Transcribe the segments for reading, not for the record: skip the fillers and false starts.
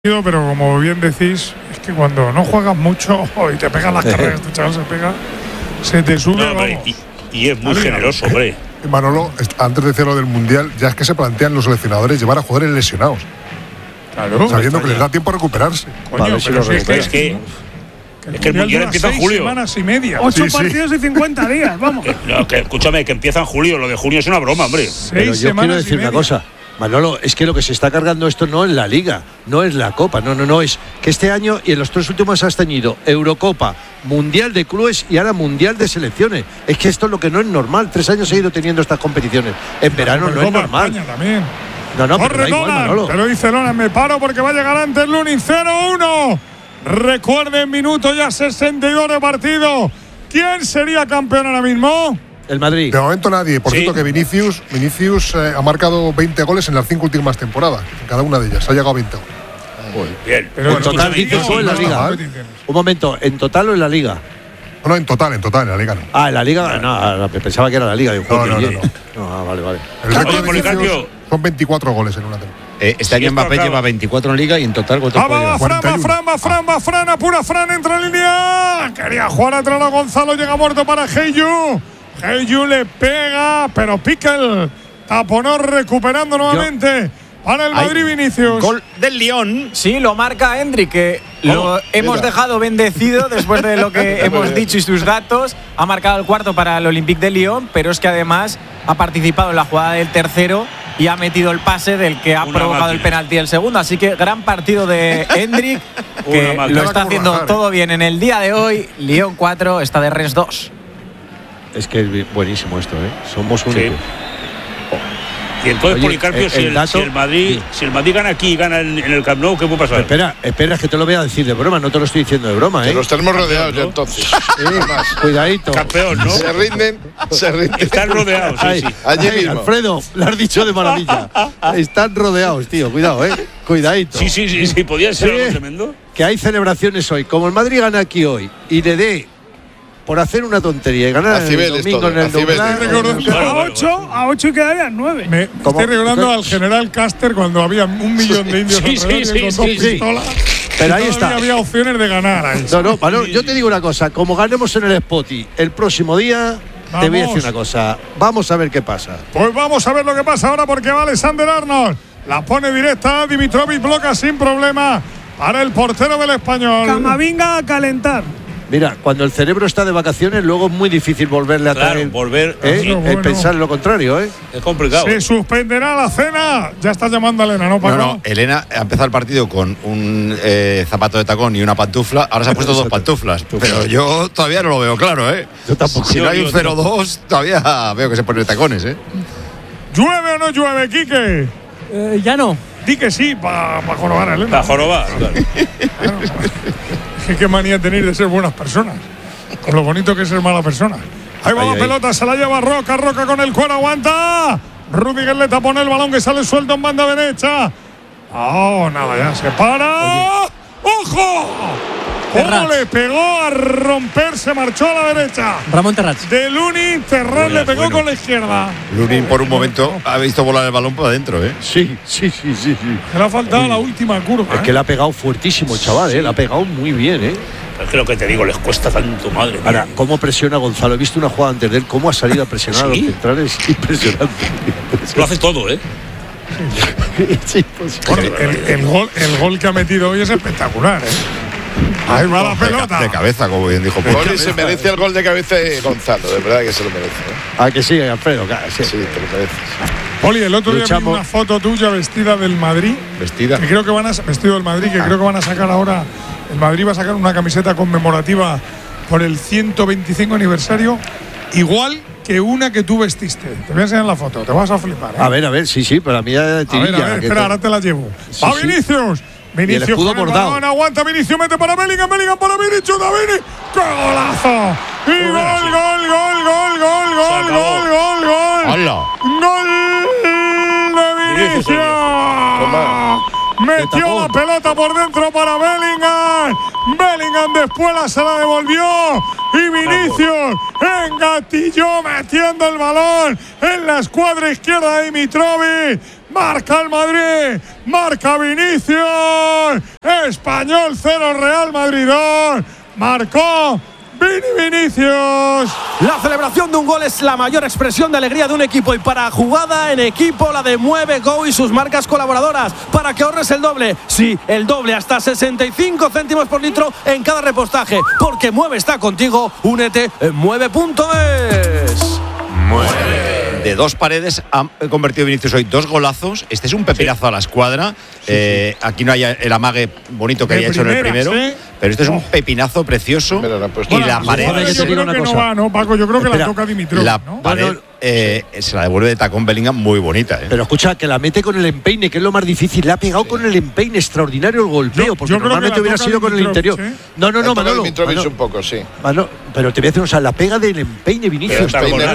Pero como bien decís, es que cuando no juegas mucho y te pegan las carreras, este chaval se te sube. No, hombre, y es muy generoso, hombre. Manolo, antes de decir lo del Mundial, ya es que se plantean los seleccionadores llevar a jugadores lesionados. Claro. Sabiendo que les da tiempo a recuperarse. Coño, pero si es que el Mundial empieza en julio. 6 semanas y media. 8 partidos y 50 días, vamos. No, que escúchame, que empieza en julio. Lo de junio es una broma, hombre. 6 Pero yo quiero decir una media. cosa. Manolo, es que lo que se está cargando esto no es la Liga, no es la Copa, no, es que este año y en los 3 últimos has tenido Eurocopa, Mundial de Clubes y ahora Mundial de Selecciones. Es que esto es lo que no es normal. 3 años he ido teniendo estas competiciones. En verano no es normal. España también. No, pero Corre da igual, Nolan, Manolo. pero dice Nolan, me paro porque va a llegar antes Lunin. 0-1. Recuerden, minuto ya 62 de partido. ¿Quién sería campeón ahora mismo? El Madrid. De momento nadie. Por Sí. cierto que Vinicius ha marcado 20 goles en las 5 últimas temporadas. En cada una de ellas. Ha llegado a 20 goles. Bien. Pero En total, dices tú en la no, Liga. no, Un momento, ¿en total o en la Liga? No, en total, en la Liga no. Ah, en la Liga. No, pensaba que era la Liga. No. Vale. El récord de Policarpio. Vinicius son 24 goles en una temporada. Este año Mbappé lleva 24 en Liga y en total ¿cuántos puede llevar? Fran, apura Fran, entra en línea. Quería jugar atrás a Gonzalo, llega muerto para Heyu. Heyu le pega, pero Piquel taponó recuperando nuevamente para el Madrid Vinicius. Gol del Lyon. Sí, lo marca Hendrik, que lo hemos dejado bendecido después de lo que hemos dicho y sus datos. Ha marcado el cuarto para el Olympique de Lyon, pero es que además ha participado en la jugada del tercero y ha metido el pase del que ha provocado el penalti el segundo. Así que gran partido de Hendrik, que lo está haciendo todo bien en el día de hoy. Lyon 4, está de Rennes 2. Es que es buenísimo esto, ¿eh? Somos únicos. Y entonces, Oye, Policarpio, si el Madrid gana aquí y gana en el Camp Nou, ¿qué puede pasar? Espera, es que te lo voy a decir de broma, no te lo estoy diciendo de broma, ¿eh? Los tenemos rodeados ya entonces. Cuidadito. Campeón, ¿no? Se rinden. Están rodeados, sí. Allí mismo. Alfredo, lo has dicho de maravilla. Están rodeados, tío, cuidado, Cuidadito. Sí, podía ser algo tremendo. Que hay celebraciones hoy. Como el Madrid gana aquí hoy y le dé por hacer una tontería y ganar el domingo en el A 8 y quedarían 9. Me estoy recordando al general Caster cuando había 1 millón de indios alrededor con 2 pistolas. Pero ahí y está. Había opciones de ganar ahí. No, yo te digo una cosa. Como ganemos en el Spoti el próximo día, te voy a decir una cosa. Vamos a ver qué pasa. Pues vamos a ver lo que pasa ahora porque va Alexander Arnold. La pone directa, Dimitrovic bloca sin problema para el portero del Español. Camavinga a calentar. Mira, cuando el cerebro está de vacaciones, luego es muy difícil volverle a traer. Pensar lo contrario, ¿eh? Es complicado. Se suspenderá la cena. Ya estás llamando a Elena, ¿no, Paco? No, Elena ha empezado el partido con un zapato de tacón y una pantufla. Ahora se ha puesto 2 pantuflas. Pero yo todavía no lo veo claro, ¿eh? Yo tampoco. Si no hay un 0-2, todavía veo que se pone tacones, ¿eh? ¿Llueve o no llueve, Quique? Ya no. Di que sí, para jorobar a Elena. Para jorobar, claro. Qué manía tenéis de ser buenas personas. Con lo bonito que es ser mala persona. Ahí va la pelota, se la lleva Roca con el cuero, aguanta. Rudiger le tapona el balón que sale suelto en banda derecha. Nada, ya se para. ¡Ojo! ¿Cómo le pegó a romper? Se marchó a la derecha. Ramón Terrats. De Lunin, Terrats le pegó con la izquierda. Lunin por un momento ha visto volar el balón para adentro, ¿eh? Sí. Le ha faltado la última curva. Es que le ha pegado fuertísimo, chaval, ¿eh? Le ha pegado muy bien, ¿eh? Es que lo que te digo, les cuesta tanto, madre mía. Ahora, ¿cómo presiona Gonzalo? He visto una jugada antes de él, cómo ha salido a presionar a los centrales. Impresionante. Lo hace todo, ¿eh? Sí, pues. Bueno, el gol que ha metido hoy es espectacular, ¿eh? Ahí va la pelota. De cabeza, como bien dijo. Gol y se merece el gol de cabeza de Gonzalo, de verdad que se lo merece. Ah, que sí, Alfredo, claro, sí. Sí, te lo mereces. Poli, el otro día vi Luchamos. una foto tuya vestida del Madrid. Vestida. Que creo que vestido del Madrid, que creo que van a sacar ahora. El Madrid va a sacar una camiseta conmemorativa por el 125 aniversario, igual que una que tú vestiste. Te voy a enseñar la foto, te vas a flipar, ¿eh? A ver, sí, pero a mí ya tirilla. Espera, ahora te la llevo. Sí, ¡Va sí. Vinicius! Vinicius Y el escudo con el bordado. balón, aguanta Vinicius, mete para Bellingham para Vinicius, Davini. ¡Qué golazo! Y gol. ¡Hala! ¡Gol de Vinicius! Metió la pelota por dentro para Bellingham. Bellingham después se la devolvió. Y Vinicius engatilló metiendo el balón en la escuadra izquierda de Dimitrovic. Marca el Madrid. Marca Vinicius. Español 0, Real Madrid 2. Marcó Vinicius. La celebración de un gol es la mayor expresión de alegría de un equipo, y para jugada en equipo la de Mueve Go y sus marcas colaboradoras, para que ahorres el doble. Sí, el doble, hasta 65 céntimos por litro en cada repostaje, porque Mueve está contigo. Únete en mueve.es. De dos paredes ha convertido Vinicius hoy 2 golazos. Este es un pepinazo a la escuadra. Aquí no hay el amague bonito que había hecho en el primero, pero este es un pepinazo precioso. Y la pared. Yo creo que no va, ¿no, Paco? Yo creo que la toca Dimitrov. La ¿no? pared se la devuelve de tacón Bellingham, muy bonita. Pero escucha, que la mete con el empeine, que es lo más difícil. Le ha pegado con el empeine, extraordinario el golpeo, porque normalmente hubiera sido con el interior. ¿Sí? No, Manolo. Dimitrovic un poco, sí. Pero te voy a decir, o sea, la pega del empeine Vinicius.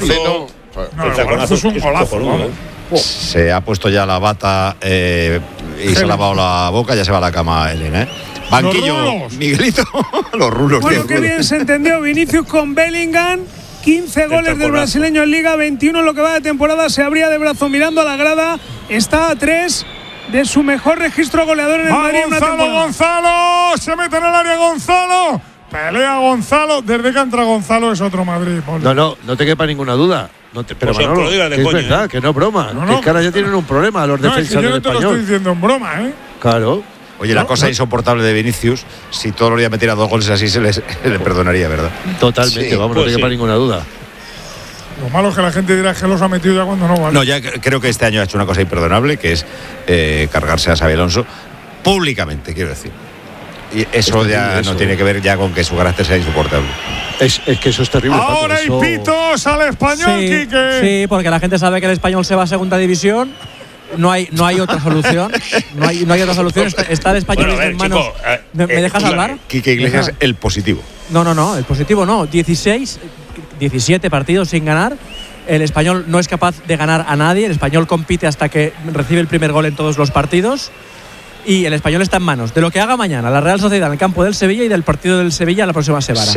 Eso es un golazo. Se ha puesto ya la bata y se ha lavado la boca, ya se va a la cama Elena. Banquillo, Miguelito, los rulos. Bueno, qué bien se entendió Vinicius con Bellingham. 15 goles del brasileño en Liga, 21 en lo que va de temporada. Se abría de brazo mirando a la grada. Está a 3 de su mejor registro goleador en el Madrid. Gonzalo, se mete en el área Gonzalo. Pelea Gonzalo. Desde que entra Gonzalo es otro Madrid. No te quepa ninguna duda. Pero pues Manolo, es coña, verdad, que no es broma. No, que es que ahora ya tienen un problema los defensas del Español. Yo no te lo estoy diciendo en broma, ¿eh? Claro. Oye, la cosa insoportable de Vinicius, si todos los días metiera 2 goles así, se le perdonaría, ¿verdad? Totalmente, vamos, no te quepa ninguna duda. Lo malo es que la gente dirá que los ha metido ya cuando no vale. No, ya creo que este año ha hecho una cosa imperdonable, que es cargarse a Xabi Alonso públicamente, quiero decir. Y eso no tiene que ver ya con que su carácter sea insoportable. Es que eso es terrible. Ahora hay pitos al Español, Quique. Sí, porque la gente sabe que el Español se va a segunda división. No hay otra solución. No hay otra solución. Está el Español en manos. Chico, ¿Me dejas hablar? Quique Iglesias, el positivo. No, el positivo no. 17 partidos sin ganar. El Español no es capaz de ganar a nadie. El Español compite hasta que recibe el primer gol en todos los partidos. Y el Español está en manos de lo que haga mañana la Real Sociedad en el campo del Sevilla y del partido del Sevilla la próxima semana.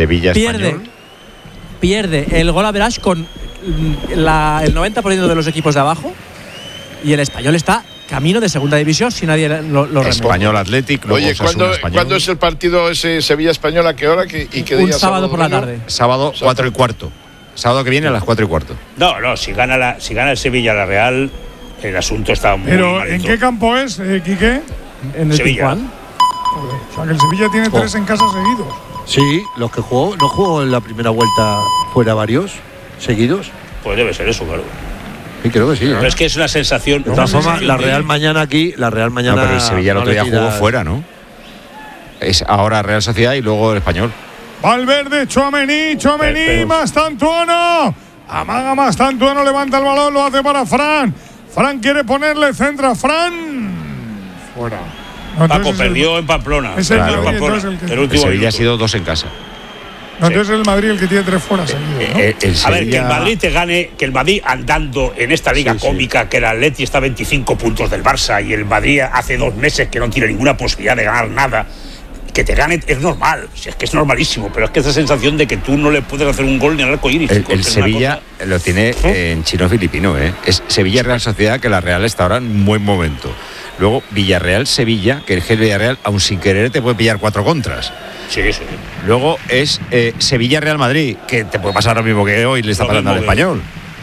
Pierde el gol average con el 90% de los equipos de abajo, y el Español está camino de segunda división si nadie lo remueve. Español Athletic. Oye, ¿cuándo es el partido ese Sevilla-Español? ¿A qué hora y qué día? Un sábado por la tarde. Sábado 4:15. Sábado que viene a las 4:15. No, si gana el Sevilla la Real, el asunto está muy Pero malito. ¿en qué campo es, Quique? En el Sevilla. O sea, que el Sevilla tiene 3 en casa seguidos. Sí, los que jugó, ¿no jugó en la primera vuelta fuera varios seguidos? Pues debe ser eso, claro. Sí, creo que sí. Pero es que es una sensación. De todas formas, la Real mañana aquí, la Real mañana. No, pero el Sevilla el otro día jugó fuera, ¿no? Es ahora Real Sociedad y luego el Español. Valverde, Tchouaméni, Mastantuono. Amaga Mastantuono, levanta el balón, lo hace para Fran. Fran quiere ponerle, centra Fran. Fuera. No, Paco perdió en Pamplona. Es el Madrid, el Sevilla ha sido 2 en casa. No, entonces es el Madrid el que tiene 3 fuera seguidos, ¿no? A ver, que el Madrid te gane, que el Madrid andando en esta liga cómica, que el Atleti está a 25 puntos del Barça y el Madrid hace 2 meses que no tiene ninguna posibilidad de ganar nada, que te gane es normal, si es que es normalísimo, pero es que esa sensación de que tú no le puedes hacer un gol ni al arco iris. El Sevilla lo tiene en chino-filipino, ¿eh? Es Sevilla-Real Sociedad, que la Real está ahora en un buen momento. Luego Villarreal-Sevilla, que el Villarreal, aun sin querer, te puede pillar 4 contras. Sí. Luego es Sevilla-Real Madrid, que te puede pasar lo mismo que hoy le está pasando al Español.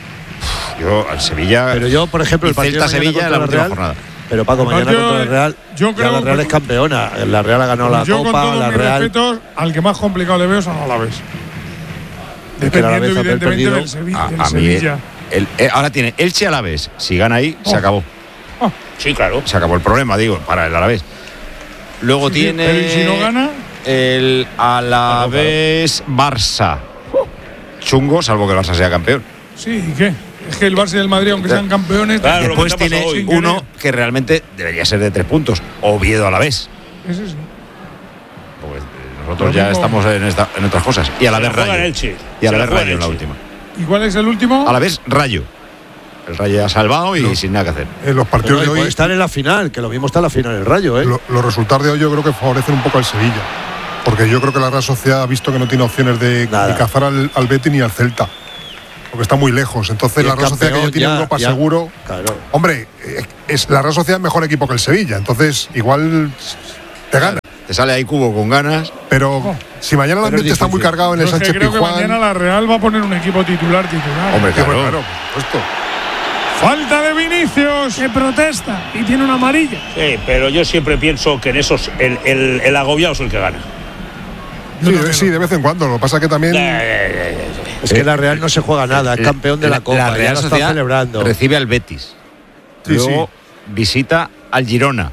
Yo al Sevilla. Pero yo, por ejemplo, el partido de Sevilla en la última jornada. Pero Paco, mañana contra el Real, la Real es campeona. La Real ha ganado la Copa, con todos la mis Real. respetos, al que más complicado le veo es a Alavés. Dependiendo evidentemente del Sevilla. Ahora tiene Elche Alavés. Si gana ahí, se acabó. Sí, claro. Se acabó el problema, digo, para el Alavés. Luego tiene. Pero ¿y si no gana? El Alavés Barça. Chungo, salvo que el Barça sea campeón. Sí, ¿y qué? Es que el Barça y el Madrid, aunque sean campeones. Claro, después tiene uno que realmente debería ser de 3 puntos. Oviedo Alavés. Ese sí. Pues nosotros ya estamos en otras cosas. Y Alavés Rayo. Y Alavés Rayo en la última. ¿Y cuál es el último? Alavés Rayo. El Rayo ha salvado y sin nada que hacer. En los partidos de hoy. Puede estar en la final, que lo mismo está en la final el Rayo, ¿eh? Los resultados de hoy yo creo que favorecen un poco al Sevilla. Porque yo creo que la Real Sociedad ha visto que no tiene opciones de ni cazar al Betis ni al Celta. porque está muy lejos. Entonces la Real Sociedad, que ya tiene Europa seguro. Claro. Hombre, la Real Sociedad es mejor equipo que el Sevilla, entonces igual te gana. Te sale ahí Cubo con ganas. Pero si mañana el ambiente está muy cargado en el Sánchez Pizjuán. Creo que mañana la Real va a poner un equipo titular. Hombre, claro. Claro, por supuesto. Falta de Vinicius. Que protesta y tiene una amarilla. Sí, pero yo siempre pienso que en esos el agobiado es el que gana. Sí, de vez en cuando. Lo que pasa que también. Es que la Real no se juega nada, es campeón de la Copa. La Real Sociedad está celebrando. recibe al Betis. Luego visita al Girona.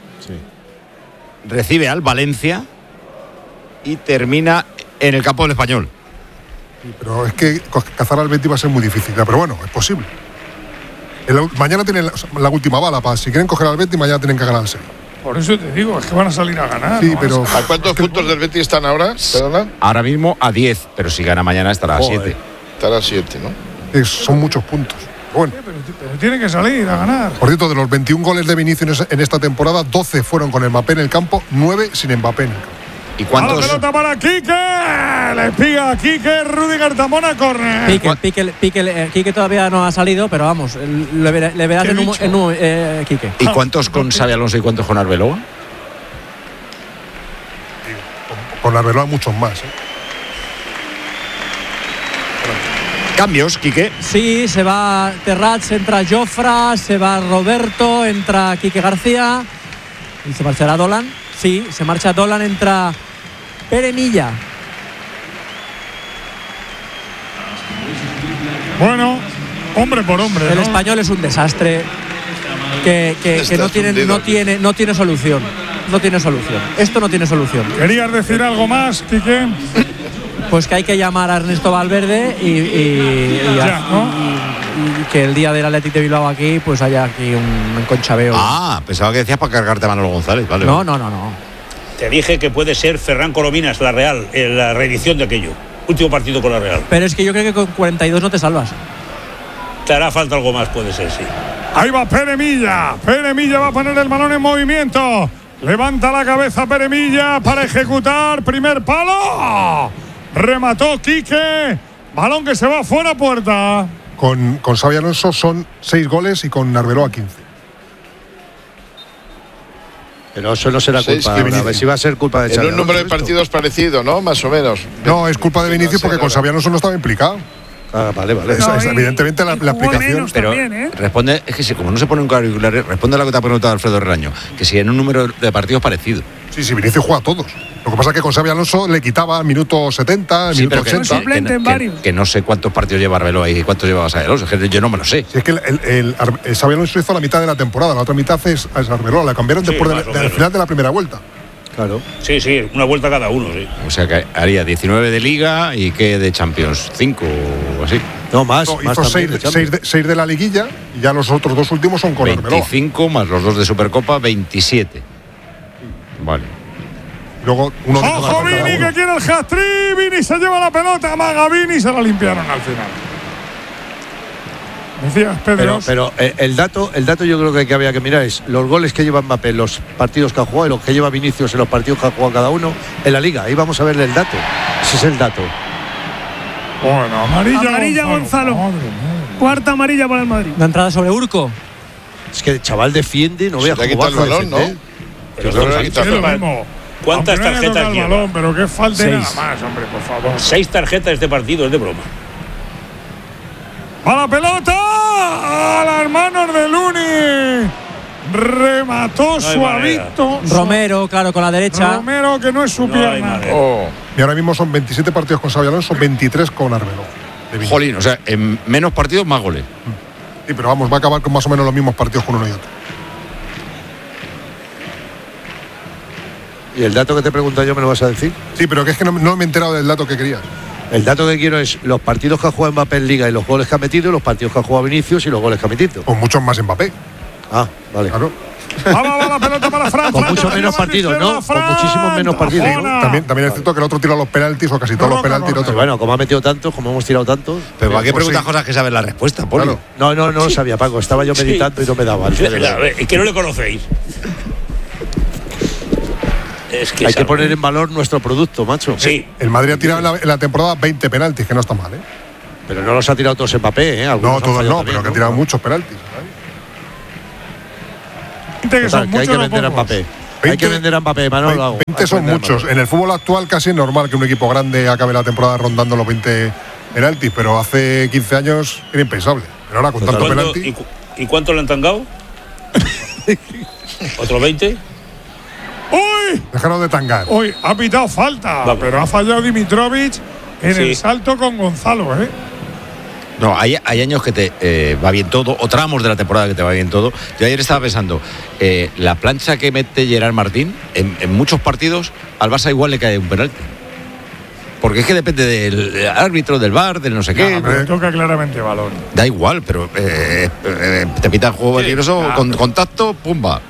Recibe al Valencia y termina en el campo del Español. Sí, pero es que cazar al Betis va a ser muy difícil. Pero bueno, es posible. Mañana tienen la última bala. Si quieren coger al Betis, mañana tienen que ganar al Sevilla. Por eso te digo, es que van a salir a ganar. Sí, pero ¿A cuántos puntos del Betis están ahora? ¿Perdona? Ahora mismo a 10, pero si gana mañana estará a 7. Estará a 7, ¿no? Son muchos puntos. Bueno. Pero tienen que salir a ganar. Por cierto, de los 21 goles de Vinicius en esta temporada, 12 fueron con Mbappé en el campo, 9 sin Mbappé en el campo. ¿Y cuántos? A la pelota para Quique. Le piga a Quique, Rüdiger Tamona, corre. Quique todavía no ha salido, pero vamos, le verás en Quique. ¿Y cuántos con Xabi Alonso y cuántos con Arbeloa? Con Arbeloa muchos más. Cambios, Quique. Sí, se va Terrats, entra Jofra, se va Roberto, entra Quique García y se marchará Dolan. Sí, se marcha Dolan, entra Pere Milla. Bueno, hombre por hombre. El Español es un desastre que no tiene solución. No tiene solución. Esto no tiene solución. ¿Querías decir algo más, Quique? Pues que hay que llamar a Ernesto Valverde y que el día del Athletic de Bilbao aquí pues haya aquí un conchabeo. Ah, pensaba que decías para cargarte a Manolo González. Vale. No. Te dije que puede ser Ferran Corominas, la Real, en la reedición de aquello. Último partido con la Real. Pero es que yo creo que con 42 no te salvas. Te hará falta algo más, puede ser, sí. Ahí va Pere Milla. Pere Milla va a poner el balón en movimiento. Levanta la cabeza Pere Milla para ejecutar. Primer palo. Remató Quique. Balón que se va fuera puerta. Con Xabi Alonso son 6 goles y con Arbeloa 15. Pero eso no será culpa. A ver si va a ser culpa de Xabi. En un número de partidos parecido, ¿no? Más o menos. No, es culpa de Vinicius porque con Xabi Alonso no estaba implicado. Ah, vale. Es evidentemente la explicación. Pero también, responde, es que si como no se pone un auricular, responde a lo que te ha preguntado Alfredo Relaño, que si en un número de partidos parecido. Sí, Vinicius juega a todos. Lo que pasa es que con Xabi Alonso le quitaba minuto 70, sí, minuto 80. Que no sé cuántos partidos lleva Arbeloa y cuántos lleva Xabi Alonso. Yo no me lo sé. Si es que el Xabi Alonso hizo la mitad de la temporada, la otra mitad es Arbeloa. La cambiaron después del final de la primera vuelta. Claro. Sí, una vuelta cada uno, sí. O sea que haría 19 de Liga y ¿qué de Champions? 5 o así. No, más. Hizo 6 de la liguilla y ya los otros 2 últimos son con 25 Arbeloa. más los 2 de Supercopa, 27. Vale. Luego uno ¡Ojo, Vini, que quiere el hat-trick! Vini se lleva la pelota, amaga Vini y se la limpiaron al final. Decías, Pedro. Pero el dato yo creo que había que mirar es los goles que lleva Mbappé en los partidos que ha jugado y los que lleva Vinicius en los partidos que ha jugado cada uno en la Liga. Ahí vamos a verle el dato. Ese es el dato. Bueno, amarilla Gonzalo. Cuarta amarilla para el Madrid. La entrada sobre Urco. Es que el chaval defiende, no vea jugar el balón, ¿no? ¿Cuántas tarjetas lleva? Balón, pero que falte nada más, hombre, por favor. 6 tarjetas de partido, es de broma. ¡A la pelota! ¡A las manos de Luni! Remató suavito. Romero, claro, con la derecha. Romero, que no es su pierna. Y ahora mismo son 27 partidos con Xabi Alonso, 23 con Arbeloa. Jolín, o sea, en menos partidos, más goles. Sí, pero vamos, va a acabar con más o menos los mismos partidos con uno y otro. ¿Y el dato que te pregunto yo me lo vas a decir? Sí, pero que es que no me he enterado del dato que querías. El dato que quiero es los partidos que ha jugado Mbappé en Liga y los goles que ha metido, y los partidos que ha jugado Vinicius y los goles que ha metido. Con muchos más Mbappé. Ah, vale. Claro. Va la pelota para Fran. Con muchos menos partidos, ¿no? Con muchísimos menos partidos. También es cierto que el otro tira los penaltis o casi todos los penaltis. Bueno, como ha metido tantos, como hemos tirado tantos. Pero ¿para qué preguntas cosas que sabes la respuesta, Poli? Claro. No lo sabía, Paco. Estaba yo meditando y no me daba. Es que no le conocéis. Es que hay que poner en valor nuestro producto, macho. Sí. El Madrid ha tirado en la temporada 20 penaltis, que no está mal, ¿eh? Pero no los ha tirado todos Mbappé, ¿eh? No, todos no, pero que ha tirado muchos penaltis. Total, que hay que vender a Mbappé. Hay que vender a Mbappé, Manolo. 20 son muchos. En el fútbol actual casi es normal que un equipo grande acabe la temporada rondando los 20 penaltis, pero hace 15 años era impensable. Pero ahora con tanto penalti. ¿Y cuánto le han tangado? ¿Otro 20? ¡Uy! Dejaron de tangar. Uy, ha pitado falta, pero ha fallado Dimitrovic en el salto con Gonzalo, ¿eh? No, hay años que te va bien todo, o tramos de la temporada que te va bien todo. Yo ayer estaba pensando, la plancha que mete Gerard Martín, en muchos partidos, al Barça igual le cae un penalti. Porque es que depende del árbitro, del VAR, del no sé qué. Pero toca claramente balón. Da igual, pero te pitan juego peligroso, con contacto, pumba.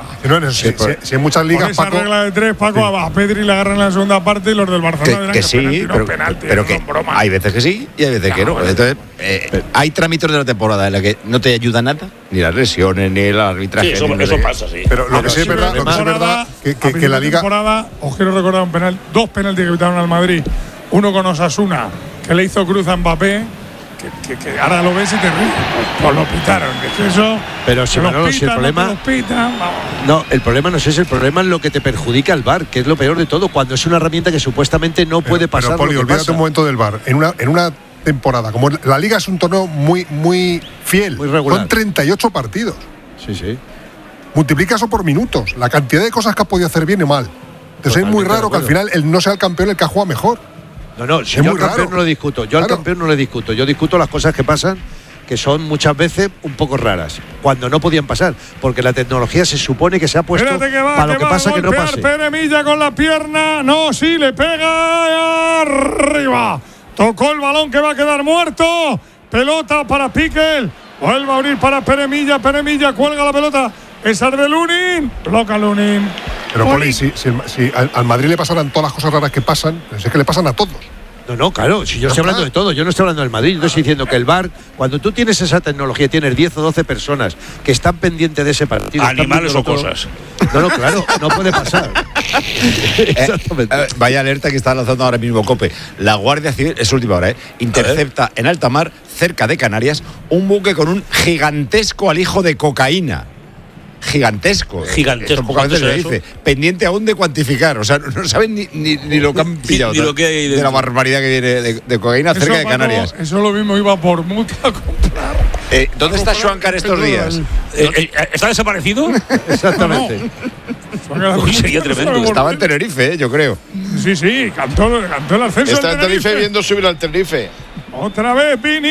Si en muchas ligas, Paco, esa regla de 3, Paco, a Pedri le agarran en la segunda parte y los del Barcelona que sí, pero que hay veces que sí y hay veces que no. Entonces, hay trámites de la temporada en la que no te ayuda nada, ni las lesiones, ni el arbitraje. Sí, eso pasa, sí. Pero lo que sí es verdad, que la liga… Os quiero recordar un penal, 2 penaltis que quitaron al Madrid. Uno con Osasuna, que le hizo cruz a Mbappé, que ahora lo ves y te ríes. Pues lo pitaron. Que eso, pero si Manolo, si el problema… No, el problema no es ese, el problema es lo que te perjudica al VAR, que es lo peor de todo, cuando es una herramienta que supuestamente no puede pasar. Pero, Poli, olvídate un momento del VAR. En una temporada, como la Liga es un torneo muy fiel, muy regular. Son 38 partidos. Sí. Multiplica eso por minutos, la cantidad de cosas que has podido hacer bien y mal. Entonces es muy raro que al final él no sea el campeón el que ha jugado mejor. No, si yo al campeón no lo discuto. Yo al campeón no lo discuto. Yo discuto las cosas que pasan, que son muchas veces un poco raras, cuando no podían pasar, porque la tecnología se supone que se ha puesto para lo que pasa que no pase. Pere Milla con la pierna, no, sí, le pega arriba. Tocó el balón que va a quedar muerto. Pelota para Piquel. Vuelve a abrir para Pere Milla. Pere Milla cuelga la pelota. Esa de Lunin. Bloca Lunin. Pero Poli, si al Madrid le pasaran todas las cosas raras que pasan, pues es que le pasan a todos. No, claro, si yo estoy hablando de todo, yo no estoy hablando del Madrid, yo estoy diciendo que el VAR, cuando tú tienes esa tecnología, tienes 10 o 12 personas que están pendientes de ese partido. Animales o cosas. No, claro, no puede pasar. Exactamente. Vaya alerta que está lanzando ahora mismo COPE. La Guardia Civil, es última hora, intercepta en alta mar, cerca de Canarias, un buque con un gigantesco alijo de cocaína. Gigantesco. Pocas veces se dice. Pendiente aún de cuantificar. O sea, no saben ni lo que han pillado. Ni lo que hay de la barbaridad que viene de cocaína eso, cerca de Canarias. Eso lo mismo iba por multa a comprar. ¿Dónde está Schwankar estos días? ¿Está desaparecido? Exactamente. Uy, sería tremendo. Estaba en Tenerife, yo creo. Sí, cantó el ascenso. Está en Tenerife viendo subir al Tenerife. Otra vez Vini.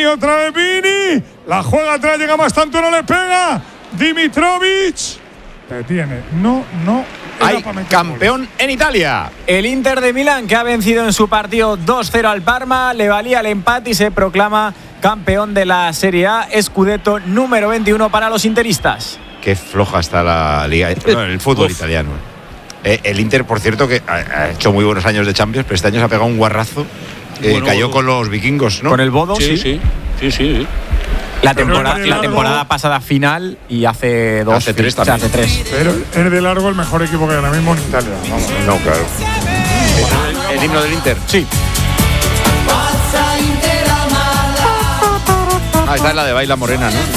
La juega atrás, llega más tanto, no le pega. Dimitrovic detiene. No. Hay campeón en Italia. El Inter de Milán, que ha vencido en su partido 2-0 al Parma, le valía el empate y se proclama campeón de la Serie A. Scudetto número 21 para los interistas. Qué floja está la liga, el fútbol italiano. El Inter, por cierto, que ha hecho muy buenos años de Champions, pero este año se ha pegado un guarrazo. Cayó con los vikingos, ¿no? Con el Bodo, sí. La temporada pasada final y hace 2. Hace 3 también. Hace 3. Pero es de largo el mejor equipo que hay ahora mismo en Italia. Vamos. No, claro. ¿El himno del Inter? Sí. Esta es la de Baila Morena, ¿no?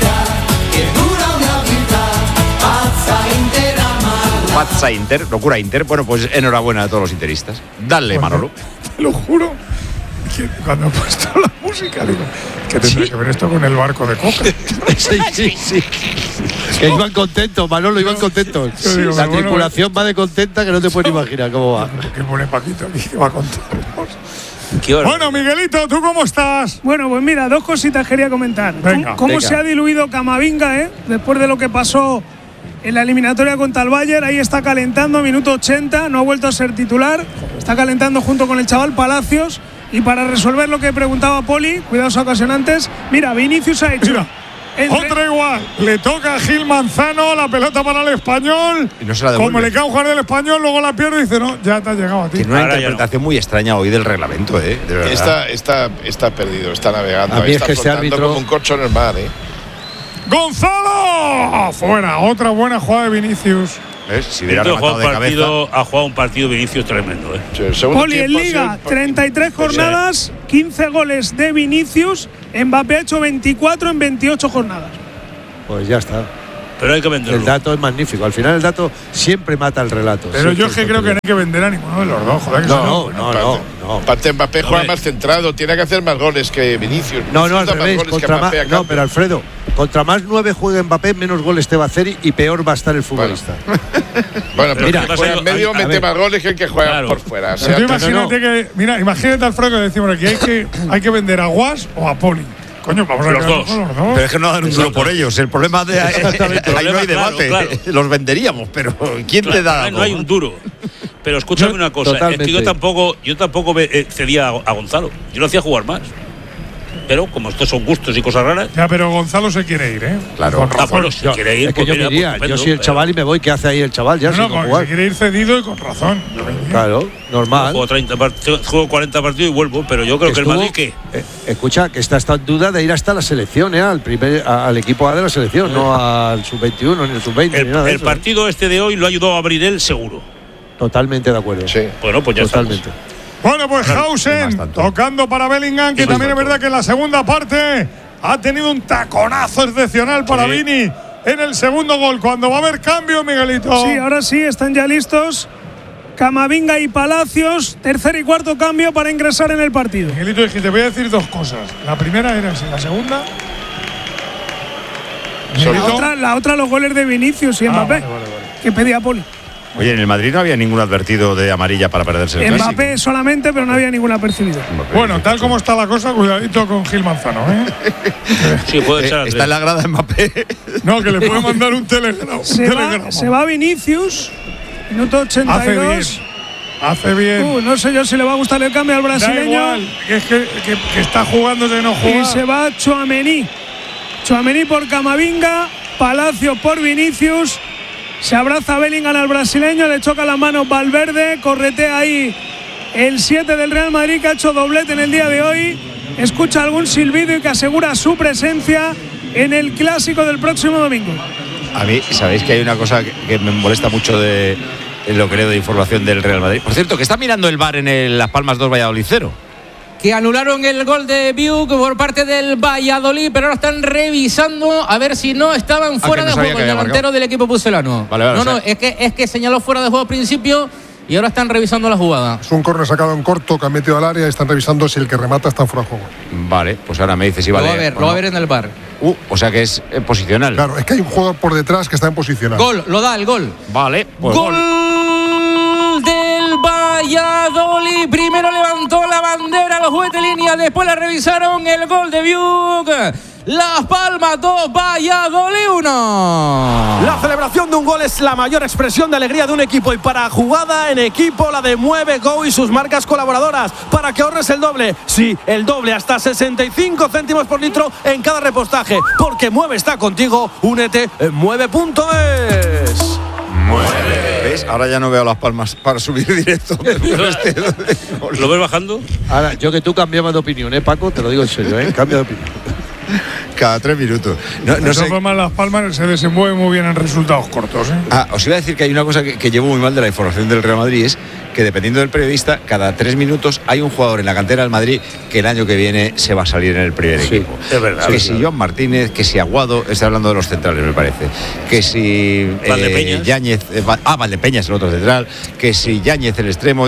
Pazza Inter, locura Inter. Bueno, pues enhorabuena a todos los interistas. Dale, Manolo. Te lo juro. Cuando he puesto la música, digo, ¿qué tendrá que ver esto con el barco de coca? Sí. Que iban contentos, Manolo, iban contentos. Digo, la tripulación va de contenta que no te puedes imaginar cómo va. ¿Qué pone Paquito aquí? ¿Qué va a contar? Bueno, Miguelito, ¿tú cómo estás? Bueno, pues mira, 2 cositas quería comentar. ¿Cómo se ha diluido Camavinga, después de lo que pasó en la eliminatoria contra el Bayern? Ahí está calentando, minuto 80, no ha vuelto a ser titular. Está calentando junto con el chaval Palacios. Y para resolver lo que preguntaba Poli, cuidados ocasionantes, mira, Vinicius ha hecho… Otra igual, le toca a Gil Manzano, la pelota para el Español. Y no se la devuelve. Como le cae un jugador del Español, luego la pierde y dice, no, ya te ha llegado a ti. Tiene una interpretación muy extraña hoy del reglamento, de verdad. Está perdido, está navegando. A mí está es que este árbitro… como un corcho en el mar, ¡Gonzalo! Fuera, otra buena jugada de Vinicius. Si hubiera rematado de cabeza. Ha jugado un partido Vinicius tremendo. Poli, en Liga, 33 jornadas, 15 goles de Vinicius. Mbappé ha hecho 24 en 28 jornadas. Pues ya está. Pero hay que venderlo. El dato es magnífico. Al final el dato siempre mata el relato. Pero yo es que creo que no hay que vender a ninguno de los dos. Joder, que no. Aparte, Mbappé juega más centrado, tiene que hacer más goles que Vinicius. No, al revés. No, pero Alfredo, contra más 9 juegue Mbappé, menos goles te va a hacer y peor va a estar el futbolista. Bueno, pero mira, el que juega en medio mete más goles que el que juega por fuera. O sea, imagínate, Alfredo, que decimos aquí, hay que vender a Guas o a Poli. Coño, vamos a los dos. Pero es que no dan un duro por ellos. El problema de ahí no hay debate. Claro. Los venderíamos, pero ¿quién te da? No hay un duro. Pero escúchame una cosa, es que yo tampoco cedía a Gonzalo. Yo lo hacía jugar más. Pero como estos son gustos y cosas raras. Ya, pero Gonzalo se quiere ir, ¿eh? Claro. Con razón. Bueno, si quiere ir, es que yo me iría. Yo soy el chaval y me voy. ¿Qué hace ahí el chaval? Ya no, se quiere ir cedido y con razón. Claro, normal. Juego 40 partidos y vuelvo, pero yo creo que el Madrid que. Escucha, que está en duda de ir hasta la selección, al equipo A de la selección, no al sub-21 ni al sub-20. El partido este de hoy lo ha ayudado a abrir él seguro. Totalmente de acuerdo. Sí. Bueno, pues ya totalmente. Bueno, pues Hausen tocando para Bellingham, que también es verdad que en la segunda parte ha tenido un taconazo excepcional para Vini en el segundo gol. Cuando va a haber cambio, Miguelito. Sí, ahora sí, están ya listos Camavinga y Palacios. Tercer y cuarto cambio para ingresar en el partido. Miguelito, te voy a decir dos cosas. La primera era esa, la segunda. La otra, los goles de Vinicius y Mbappé, vale. Que pedía Poli. Oye, en el Madrid no había ningún advertido de amarilla para perderse el Mbappé clásico. Solamente, pero no había ningún apercibido. Bueno, tal como está la cosa, cuidadito con Gil Manzano, ¿eh? Sí, puede echar. Está en la grada de Mbappé. No, que le puede mandar un telegrama. Se va Vinicius, minuto 82. Hace bien. No sé yo si le va a gustar el cambio al brasileño. Da igual, es que está jugando de no jugar. Y se va Tchouaméni. Tchouaméni por Camavinga, Palacios por Vinicius. Se abraza Bellingham al brasileño, le choca la mano Valverde, corretea ahí el 7 del Real Madrid, que ha hecho doblete en el día de hoy. Escucha algún silbido y que asegura su presencia en el clásico del próximo domingo. A mí, sabéis que hay una cosa que me molesta mucho de lo que leo de información del Real Madrid. Por cierto, que está mirando el VAR en Las Palmas 2 Valladolid 0. Que anularon el gol de Biuk por parte del Valladolid, pero ahora están revisando a ver si no estaban fuera de juego el delantero del equipo pucelano. Vale, es que señaló fuera de juego al principio y ahora están revisando la jugada. Es un córner sacado en corto que han metido al área y están revisando si el que remata está fuera de juego. Vale, pues ahora me dice si vale. Lo va a ver en el VAR. O sea que es posicional. Claro, es que hay un jugador por detrás que está en posicional. Gol, lo da el gol. Vale, pues gol del Valladolid. Primero levantó la bandera los jueces de línea, después la revisaron. El gol de Biuk. Las Palmas 2, Valladolid 1. La celebración de un gol es la mayor expresión de alegría de un equipo, y para jugada en equipo la de Mueve Go y sus marcas colaboradoras, para que ahorres el doble. Sí, el doble, hasta 65 céntimos por litro en cada repostaje, porque Mueve está contigo. Únete en mueve.es. ¿Ves? Ahora ya no veo Las Palmas para subir directo. ¿Lo ves bajando? Ahora, yo que tú cambiabas de opinión, Paco, te lo digo en serio, cambia de opinión. Cada 3 minutos. No sé. Las Palmas se desenvuelve muy bien en resultados cortos. Os iba a decir que hay una cosa que llevo muy mal de la información del Real Madrid, es que dependiendo del periodista, cada 3 minutos hay un jugador en la cantera del Madrid que el año que viene se va a salir en el primer equipo. Es verdad. Que si Joan Martínez, que si Aguado, estoy hablando de los centrales me parece, que si Yáñez, Valdepeñas el otro central, que si Yáñez el extremo,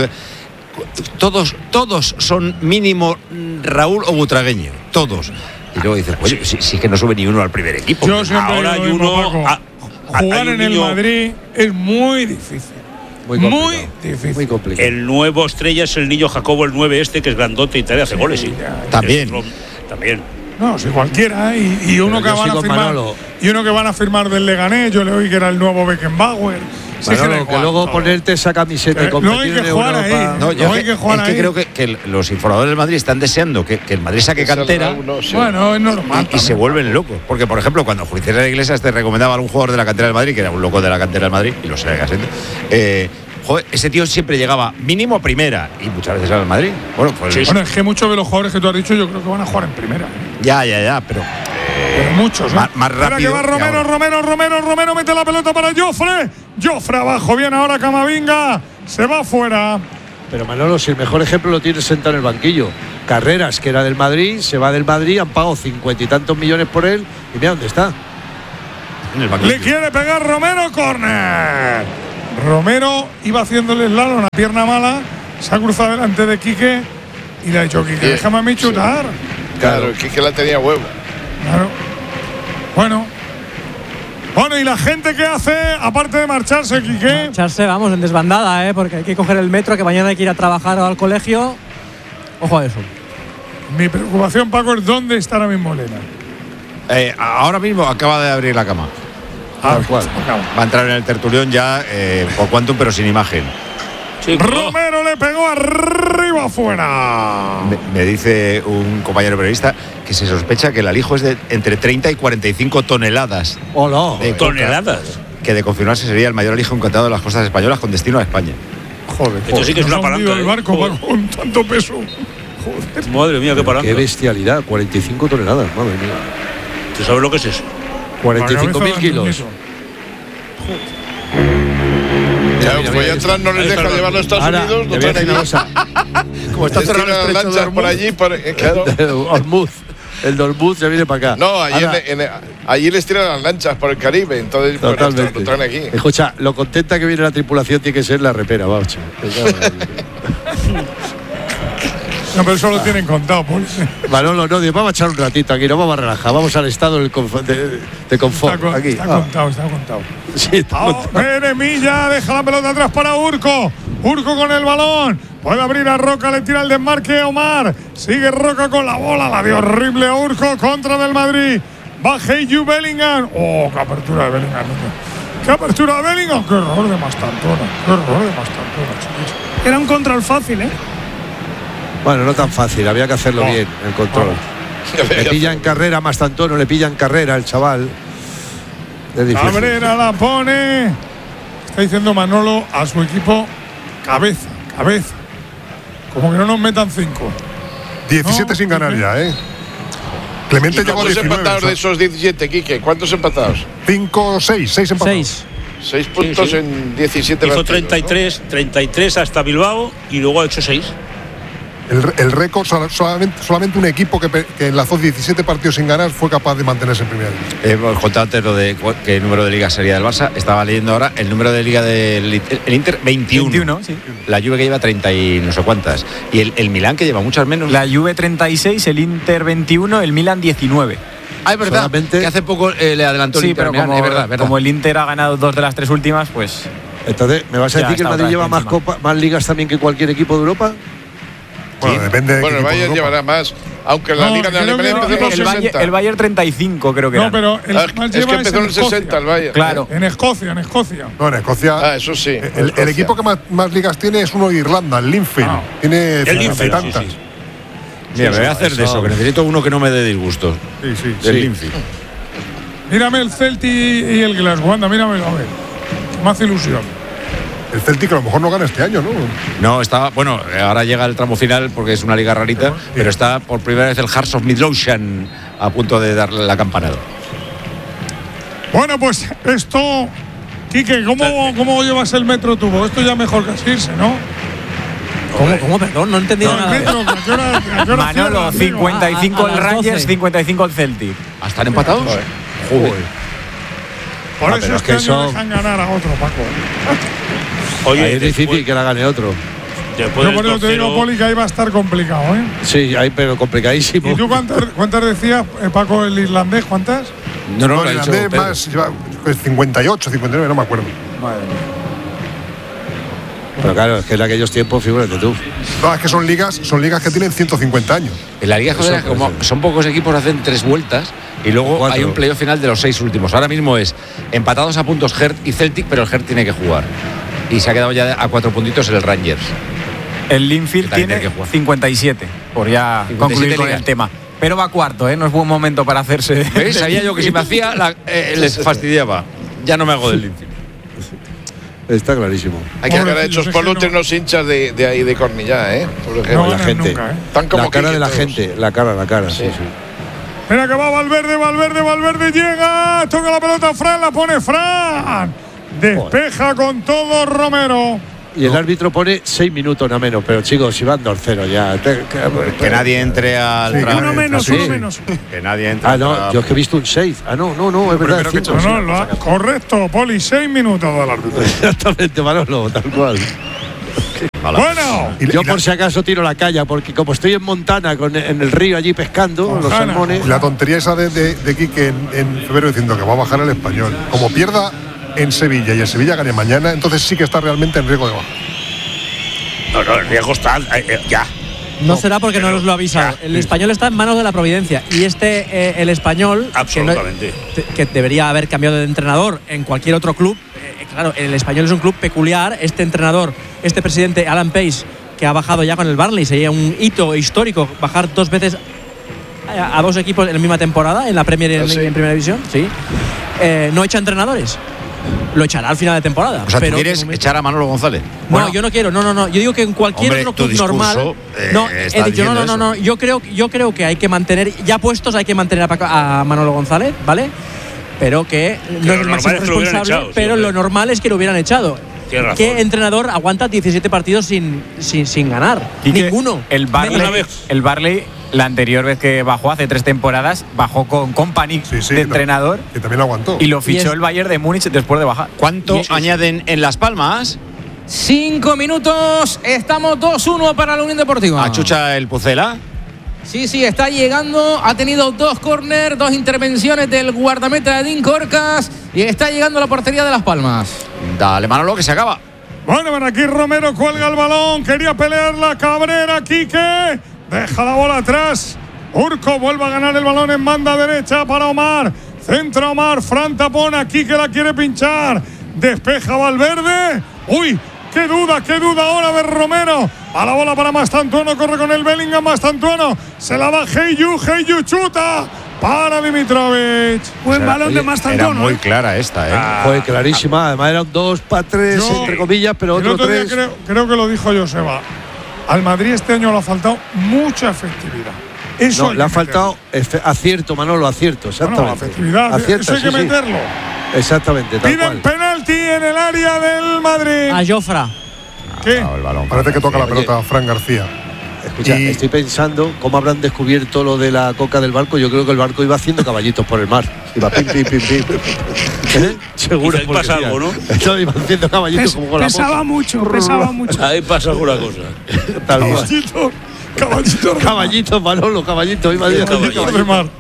todos son mínimo Raúl o Butragueño, todos. Y luego dices, pues sí que no sube ni uno al primer equipo. Yo siempre ahora hay uno. Jugar en el Madrid es muy difícil. Muy difícil. Muy complicado. El nuevo estrella es el niño Jacobo, el 9 que es grandote y te hace goles. Sí. También. No, si cualquiera. Y uno que van a firmar. Y uno que van a firmar del Leganés. Yo le oí que era el nuevo Beckenbauer. Manolo, que luego ponerte esa camiseta y competir en Europa. No hay que jugar ahí. Creo que los informadores del Madrid están deseando que el Madrid saque cantera. Bueno, es normal. Y se vuelven locos. Porque, por ejemplo, cuando Julio Iglesias te recomendaba a algún jugador de la cantera del Madrid, que era un loco de la cantera del Madrid, y lo sigue siendo, ese tío siempre llegaba mínimo a primera y muchas veces al Madrid. Bueno, pues es que muchos de los jugadores que tú has dicho yo creo que van a jugar en primera. Ya, pero muchos. Más rápido. Que va Romero mete la pelota para Jofre abajo, bien ahora Camavinga, se va fuera. Pero Manolo, si el mejor ejemplo lo tienes sentado en el banquillo. Carreras, que era del Madrid, se va del Madrid, han pagado 50 y tantos millones por él y mira dónde está. En el banquillo. Le quiere pegar Romero, córner. Romero iba haciéndole el slalom, una pierna mala, se ha cruzado delante de Quique y le ha dicho: Quique, déjame a mí chutar. Claro, Quique la tenía huevo. Claro. Bueno, ¿y la gente qué hace? Aparte de marcharse, Quique. Marcharse, vamos, en desbandada, porque hay que coger el metro, que mañana hay que ir a trabajar o al colegio. Ojo a eso. Mi preocupación, Paco, es dónde está ahora mismo Elena. Ahora mismo acaba de abrir la cama. Tal cual. Va a entrar en el tertulión ya por Quantum, pero sin imagen. Sí, Romero le pegó arriba afuera. Me dice un compañero periodista que se sospecha que el alijo es de entre 30 y 45 toneladas. ¡Hola! ¿Toneladas? Que de confirmarse sería el mayor alijo encontrado en las costas españolas con destino a España. Joder, esto sí que es una palanca. El barco con tanto peso. Joder. Madre mía, qué palanca. Qué bestialidad, 45 toneladas, madre mía. ¿Tú sabes lo que es eso? 45.000 kilos. Pues atrás no les deja llevarlo a Estados Unidos. No traen aquí. Como está cerrado las lanchas por allí. Claro. El Dortmund se viene para acá. No, allí les tiran las lanchas por el Caribe. Entonces totalmente. Lo traen aquí. Escucha, lo contenta que viene la tripulación tiene que ser la repera, vamos. No, pero eso lo tienen contado, pues. Manolo, no, vamos a echar un ratito aquí, nos vamos a relajar, vamos al estado de confort. Está contado. Sí, está contado. Milla deja la pelota atrás para Urco. Urco con el balón. Puede abrir a Roca, le tira el desmarque Omar. Sigue Roca con la bola, la dio horrible a Urco, contra del Madrid. Va Heyu Bellingham. Oh, qué apertura de Bellingham. Qué apertura de Bellingham. Qué error de Mastantona. Era un control fácil, Bueno, no tan fácil, había que hacerlo bien, el control. Le pilla en carrera Mastantón, le pilla en carrera el chaval. Cabrera la pone. Está diciendo Manolo a su equipo: cabeza. Como que no nos metan 5. 17 sin ganar ya, Clemente llegó a 19. ¿Cuántos empatados de esos 17, Quique? ¿Cuántos empatados? 6 empatados. 6 puntos en 17 Hizo partidos, 33 hasta Bilbao y luego ha hecho 6. El récord, solamente un equipo que enlazó 17 partidos sin ganar fue capaz de mantenerse en primera división. Hemos contado antes lo de que el número de ligas sería del Barça. Estaba leyendo ahora el número de liga del Inter, 21. Sí. La Juve que lleva 30 y no sé cuántas. Y el Milán que lleva muchas menos. La Juve 36, el Inter 21, el Milan 19. Ah, es verdad, solamente que hace poco le adelantó el Inter. Pero como, es verdad. Como el Inter ha ganado 2 de las 3 últimas, pues... Entonces, ¿me vas a decir que el Madrid lleva más ligas también que cualquier equipo de Europa? Bueno, sí, depende de el Bayern llevará más, aunque la Liga de Alemania empezó en los 60. El Bayern 35 creo que era. No, pero es que empezó en el 60 el Bayern. Claro. En Escocia. No, en Escocia. Eso sí. El equipo que más ligas tiene es uno de Irlanda, el Linfield. Tiene 50 y tantas. Sí. Mira, me voy a hacer de eso, que necesito uno que no me dé disgustos. Sí. Del Linfield. Mírame el Celtic y el Glasgow, anda, míramelo, a ver. Más ilusión. El Celtic a lo mejor no gana este año, ¿no? No, está, bueno, ahora llega el tramo final porque es una liga rarita, pero está por primera vez el Hearts of Midlothian a punto de darle la campanada. Bueno, pues esto, Quique, ¿cómo llevas el metro tubo? Esto ya mejor que asirse, ¿no? ¿Cómo? Perdón, no he entendido nada. ¿A qué hora Manolo, 55 el Rangers, 55 el Celtic. ¿Están empatados? Joder. Por eso es que no dejan ganar a otro, Paco. Oye, ahí es difícil que la gane otro. Yo por eso te digo, Poli, que ahí va a estar complicado, Sí, ahí, pero complicadísimo. ¿Y tú cuántas decías, Paco, el irlandés? ¿Cuántas? No, el irlandés más, 58, 59, no me acuerdo. Madre mía. Pero claro, es que en aquellos tiempos, figúrate tú. No, es que son ligas que tienen 150 años. En la liga joder, como son pocos equipos, hacen 3 vueltas y luego 4. Hay un playoff final de los 6 últimos. Ahora mismo es empatados a puntos Hertz y Celtic, pero el Hertz tiene que jugar. Y se ha quedado ya a 4 puntitos el Rangers. El Linfield tiene 57, por ya concluir con el tema. Pero va cuarto, no es buen momento para hacerse. ¿Ves? Sabía yo que si me hacía, les fastidiaba. Ya no me hago del Linfield. Está clarísimo. Hay que sacar a hechos por unos hinchas de ahí de Cornellá, por ejemplo. No, la gente. Tan como la cara de la gente, la cara. Sí. Mira que va Valverde llega, toca la pelota Fran, la pone Fran. Despeja con todo Romero. Y el árbitro pone 6 minutos nada menos, pero chicos, si van 2-0 ya. Que nadie entre al uno menos. Que nadie entre. No, yo es que he visto un 6. No, es verdad. Correcto, Poli, 6 minutos del árbitro. Exactamente, Manolo, tal cual. Bueno, yo por si acaso tiro la calla, porque como estoy en Montana, en el río allí pescando, los salmones. La tontería esa de Quique en febrero diciendo que va a bajar el Español. Como pierda en Sevilla y el Sevilla gane mañana, entonces sí que está realmente en riesgo de baja. No, el riesgo está ya. No será porque no nos lo ha avisado. El Español está en manos de la providencia. Y el Español, absolutamente, que debería haber cambiado de entrenador en cualquier otro club. Claro, el Español es un club peculiar. Este entrenador, este presidente, Alan Pace, que ha bajado ya con el Burnley, sería un hito histórico bajar 2 veces a 2 equipos en la misma temporada, en la Premier y en Primera División. Sí. No echa entrenadores. Lo echará al final de temporada. O sea, ¿tú quieres echar a Manolo González? No, yo no quiero. No. Yo digo que en cualquier otro club normal. He dicho no. Yo creo que hay que mantener, ya puestos, hay que mantener a Manolo González, ¿vale? Pero que no es el máximo responsable, pero lo normal es que lo hubieran echado. ¿Qué entrenador aguanta 17 partidos sin ganar? Ninguno. El Burnley, la anterior vez que bajó, hace 3 temporadas, bajó con Kompany de entrenador. Que también lo aguantó. Y lo fichó el Bayern de Múnich después de bajar. ¿Cuánto añaden en Las Palmas? 5 minutos. Estamos 2-1 para la Unión Deportiva. ¿Achucha el Pucela? Sí, está llegando. Ha tenido 2 córner, 2 intervenciones del guardameta de Dean Corcas. Y está llegando a la portería de Las Palmas. Dale, Manolo, que se acaba. Bueno, aquí Romero cuelga el balón. Quería pelear la Cabrera, Quique. Deja la bola atrás. Urco vuelve a ganar el balón en banda derecha para Omar. Centra Omar. Fran tapona. Quique la quiere pinchar. Despeja Valverde. Uy, qué duda ahora de Romero. A la bola para Mastantuono. Corre con el Bellingham. Mastantuono. Se la va Heyu chuta. Para Dimitrovic. Buen balón de Mastantuono. Era muy clara esta, Fue clarísima. Además eran 2 para 3, entre comillas, pero otro 3. Creo que lo dijo Joseba. Al Madrid este año le ha faltado mucha efectividad. Eso le ha faltado acierto, Manolo, acierto, exactamente. Bueno, la efectividad, acierta, eso hay que meterlo. Exactamente, tal cual. Piden penalti en el área del Madrid. A Jofra. ¿Qué? El balón, parece que toca la pelota a Fran García. Escucha, estoy pensando cómo habrán descubierto lo de la coca del barco. Yo creo que el barco iba haciendo caballitos por el mar. Iba pim. Seguro. Ahí pasa algo, ¿no? Iban haciendo caballitos como con la pesaba mucho. Ahí pasa alguna cosa. Caballito, Manolo, caballito. Iba caballito de mar.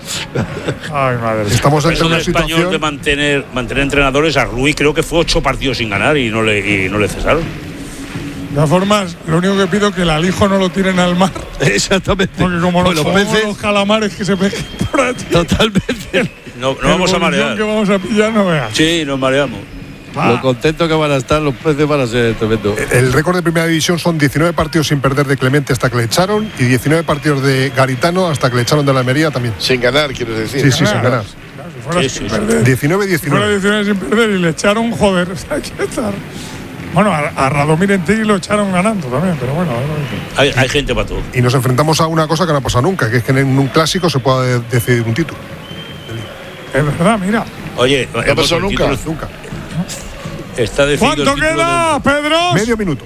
Ay, madre. Estamos ante una situación español de mantener entrenadores. A Rui creo que fue 8 partidos sin ganar y no le cesaron. De todas formas, lo único que pido es que el alijo no lo tiren al mar. Exactamente. Porque como los peces, los calamares que se pesquen por allí. Totalmente. No vamos a marear. Que vamos a pillar, no veas. Sí, nos mareamos. Lo contento que van a estar los peces van a ser tremendo. El récord de Primera División son 19 partidos sin perder de Clemente hasta que le echaron y 19 partidos de Garitano hasta que le echaron de la Almería también. Sin ganar, quieres decir. Sí, sin ganar. Claro, si fuera sin perder. 19. Si fuera 19 sin perder y le echaron, joder, hay que estar. Bueno, a Radomir Entegui lo echaron ganando también, pero bueno. Hay gente para todo. Y nos enfrentamos a una cosa que no ha pasado nunca, que es que en un clásico se pueda decidir un título. Es verdad, mira. Oye, ¿no ha pasado nunca? Nunca. Está ¿Cuánto queda, Pedro? Medio minuto.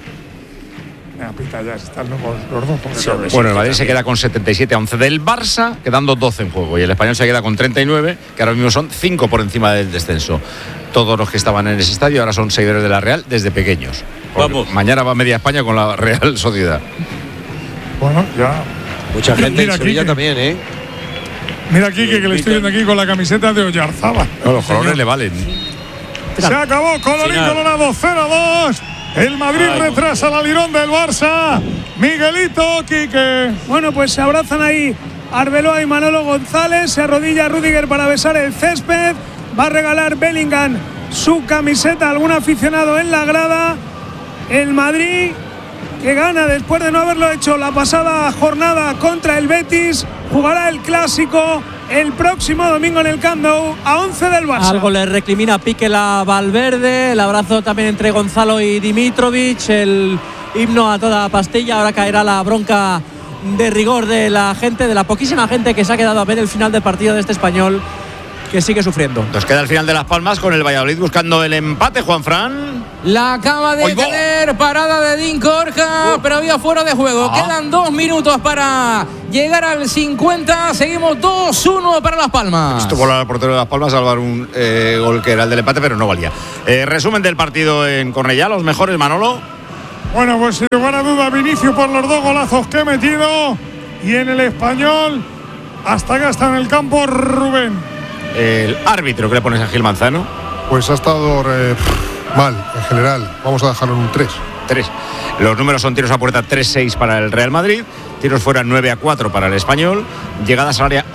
Pita, ya están los dos. Bueno, el Madrid se queda con 77 a 11 del Barça, quedando 12 en juego. Y el Español se queda con 39, que ahora mismo son 5 por encima del descenso. Todos los que estaban en ese estadio ahora son seguidores de la Real desde pequeños. Vamos. Mañana va media España con la Real Sociedad. Bueno, ya. Mucha gente en Sevilla también, ¿eh? Mira aquí que le estoy viendo aquí con la camiseta de Oyarzábal. No, los colores le valen. Se acabó, colorín colorado, 0-2. El Madrid retrasa la Lirón del Barça. Miguelito, Quique. Bueno, pues se abrazan ahí Arbeloa y Manolo González. Se arrodilla Rüdiger para besar el césped. Va a regalar Bellingham su camiseta a algún aficionado en la grada. El Madrid, que gana después de no haberlo hecho la pasada jornada contra el Betis, jugará el Clásico el próximo domingo en el Camp Nou a 11 del Barça. Algo le recrimina Pique la Valverde, el abrazo también entre Gonzalo y Dimitrovic, el himno a toda pastilla. Ahora caerá la bronca de rigor de la gente, de la poquísima gente que se ha quedado a ver el final del partido de este Español, que sigue sufriendo. Nos queda el final de Las Palmas con el Valladolid buscando el empate, Juanfran. La acaba de tener parada de Dean Corja, pero había fuera de juego. Quedan 2 minutos para llegar al 50. Seguimos 2-1 para Las Palmas. Estuvo al portero de Las Palmas a salvar un gol que era el del empate, pero no valía. Resumen del partido en Cornellá, los mejores, Manolo. Bueno, pues sin lugar a duda, Vinicius por los 2 golazos que ha metido. Y en el Español, hasta acá está en el campo Rubén. El árbitro, ¿qué le pones a Gil Manzano? Pues ha estado mal, en general. Vamos a dejarlo en un 3. 3. Los números son tiros a puerta 3-6 para el Real Madrid, tiros fuera 9-4 para el Español, llegadas al área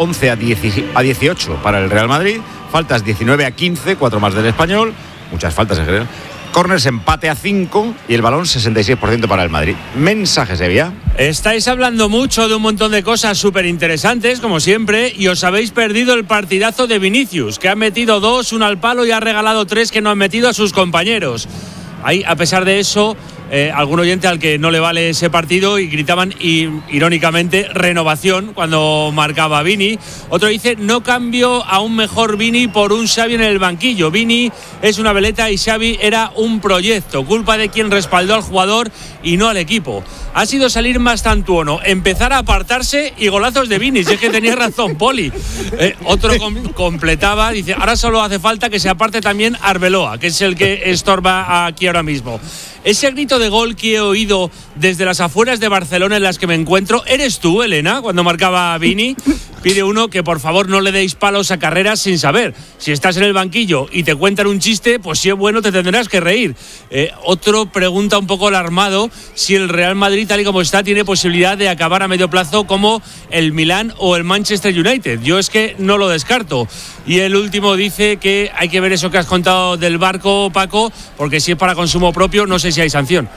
11-18 para el Real Madrid, faltas 19-15, 4 más del Español, muchas faltas en general. Corners empate a 5 y el balón 66% para el Madrid. Mensajes de vía. Estáis hablando mucho de un montón de cosas súper interesantes, como siempre, y os habéis perdido el partidazo de Vinicius, que ha metido 2, 1 al palo y ha regalado 3 que no han metido a sus compañeros. Ahí, a pesar de eso, algún oyente al que no le vale ese partido y gritaban irónicamente renovación cuando marcaba Vini. Otro dice: no cambio a un mejor Vini por un Xavi en el banquillo. Vini es una veleta y Xavi era un proyecto, culpa de quien respaldó al jugador y no al equipo. Ha sido salir más tantuono, empezar a apartarse y golazos de Vini. Si es que tenía razón Poli. Otro completaba, dice: ahora solo hace falta que se aparte también Arbeloa, que es el que estorba aquí ahora mismo. Ese grito de gol que he oído desde las afueras de Barcelona en las que me encuentro, ¿eres tú, Elena, cuando marcaba a Vini? Pide uno que por favor no le deis palos a carreras sin saber. Si estás en el banquillo y te cuentan un chiste, pues si es bueno te tendrás que reír. Otro pregunta un poco alarmado si el Real Madrid, tal y como está, tiene posibilidad de acabar a medio plazo como el Milán o el Manchester United. Yo es que no lo descarto. Y el último dice que hay que ver eso que has contado del barco, Paco, porque si es para consumo propio, no sé si hay sanción.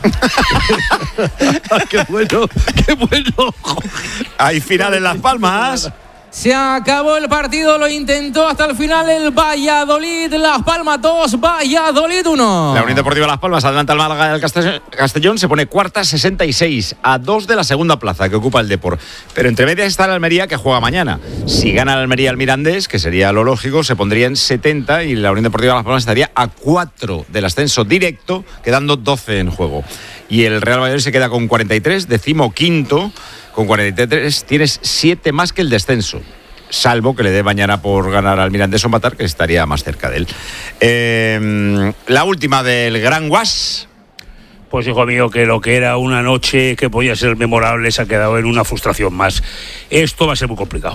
¡Qué bueno! ¡Qué bueno! Hay final en Las Palmas. Se acabó el partido, lo intentó hasta el final el Valladolid. Las Palmas 2, Valladolid 1. La Unión Deportiva Las Palmas adelanta al Málaga del Castellón, se pone cuarta 66, a 2 de la segunda plaza que ocupa el Depor. Pero entre medias está el Almería, que juega mañana. Si gana el Almería al Mirandés, que sería lo lógico, se pondría en 70 y la Unión Deportiva Las Palmas estaría a 4 del ascenso directo, quedando 12 en juego. Y el Real Valladolid se queda con 43, 15º. Con 43 tienes 7 más que el descenso, salvo que le dé mañana por ganar al Mirandés o empatar, que estaría más cerca de él. La última del Gran Guas. Pues hijo mío, que lo que era una noche que podía ser memorable se ha quedado en una frustración más. Esto va a ser muy complicado,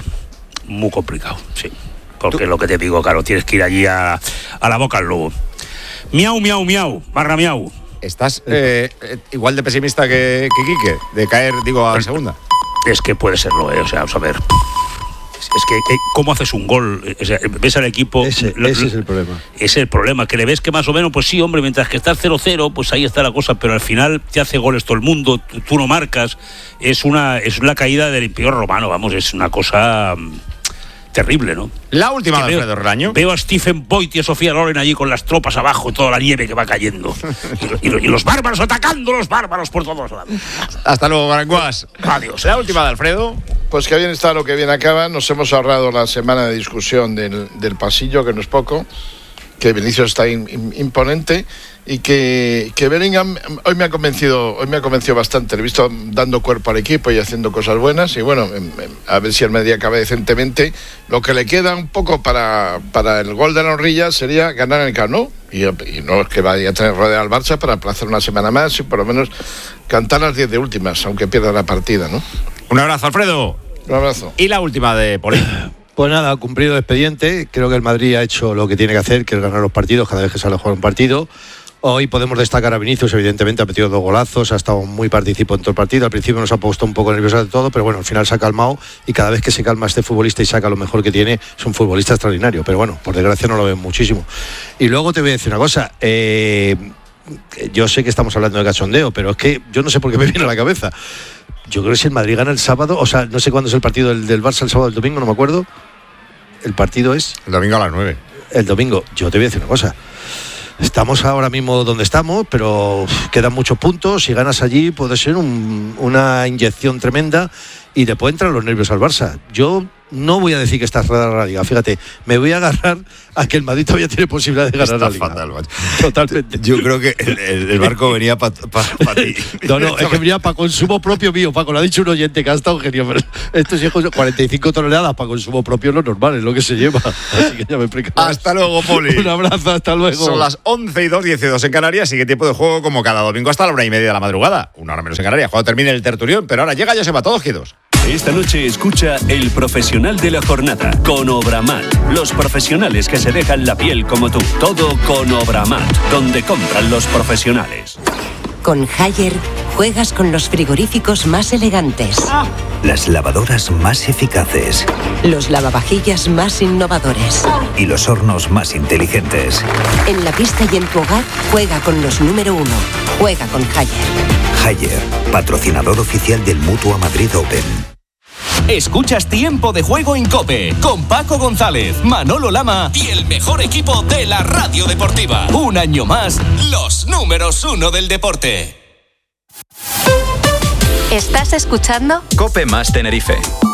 sí. Porque lo que te digo, claro, tienes que ir allí a la boca al lobo. Miau, miau, miau, barra miau. Estás igual de pesimista que Quique, de caer, digo, a la segunda. Es que puede serlo, o sea, vamos a ver. Es que, ¿cómo haces un gol? O sea, ves al equipo. Ese es el problema. Ese es el problema, que le ves que más o menos, pues sí, hombre, mientras que estás 0-0, pues ahí está la cosa, pero al final te hace goles todo el mundo, tú no marcas. Es una caída del Imperio Romano, vamos, es una cosa terrible, ¿no? La última de Alfredo Relaño. Veo a Stephen Boyd y a Sofía Loren allí con las tropas abajo y toda la nieve que va cayendo. y los bárbaros atacando los bárbaros por todos lados. Hasta luego, Garanguas. Adiós. La última de Alfredo. Pues que bien está lo que bien acaba. Nos hemos ahorrado la semana de discusión del pasillo, que no es poco. Que Vinicius está imponente y que Bellingham hoy me ha convencido bastante. Le he visto dando cuerpo al equipo y haciendo cosas buenas y bueno, a ver si el Madrid acaba decentemente. Lo que le queda un poco para el gol de la horrilla sería ganar en el Camp Nou y no es que vaya a tener rodeado al Barça para aplazar una semana más y por lo menos cantar las 10 de últimas, aunque pierda la partida, ¿no? Un abrazo, Alfredo. Un abrazo. Y la última de Poli. Pues nada, cumplido el expediente. Creo que el Madrid ha hecho lo que tiene que hacer, que es ganar los partidos cada vez que sale a jugar un partido. Hoy podemos destacar a Vinicius, evidentemente ha metido 2 golazos, ha estado muy participante en todo el partido. Al principio nos ha puesto un poco nerviosos de todo, pero bueno, al final se ha calmado y cada vez que se calma este futbolista y saca lo mejor que tiene, es un futbolista extraordinario. Pero bueno, por desgracia no lo ven muchísimo. Y luego te voy a decir una cosa, yo sé que estamos hablando de cachondeo, pero es que yo no sé por qué me viene a la cabeza. Yo creo que si el Madrid gana el sábado, o sea, no sé cuándo es el partido del Barça, el sábado o el domingo, no me acuerdo. El partido es... El domingo a las 9. El domingo. Yo te voy a decir una cosa. Estamos ahora mismo donde estamos, pero quedan muchos puntos. Si ganas allí puede ser una inyección tremenda y le pueden entrar los nervios al Barça. Yo no voy a decir que está cerrada la Liga, fíjate, me voy a agarrar a que el Madrid todavía tiene posibilidad de ganar la Liga. Fatal, macho. Totalmente. Yo creo que el barco venía para ti. No, es que venía para consumo propio mío, Paco, lo ha dicho un oyente que ha estado genio, pero esto sí es 45 toneladas para consumo propio, lo normal, es lo que se lleva. Así que ya me explico. Hasta luego, Poli. Un abrazo, hasta luego. Son las 11:02, en Canarias, sigue tiempo de juego como cada domingo hasta la 1:30 de la madrugada. 1 hora menos en Canarias, cuando termine el tertulión, pero ahora llega, ya se va, todos quietos. Esta noche escucha El Profesional de la Jornada con Obramat. Los profesionales que se dejan la piel como tú. Todo con Obramat, donde compran los profesionales. Con Haier juegas con los frigoríficos más elegantes. Las lavadoras más eficaces. Los lavavajillas más innovadores. Y los hornos más inteligentes. En la pista y en tu hogar, juega con los número 1. Juega con Haier. Haier, patrocinador oficial del Mutua Madrid Open. Escuchas Tiempo de Juego en COPE con Paco González, Manolo Lama y el mejor equipo de la radio deportiva. Un año más, los números 1 del deporte. ¿Estás escuchando? COPE más Tenerife.